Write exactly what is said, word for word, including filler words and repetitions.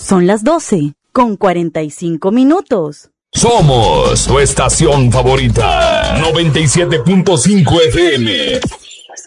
Son las doce con cuarenta y cinco minutos. Somos tu estación favorita. noventa y siete punto cinco F M.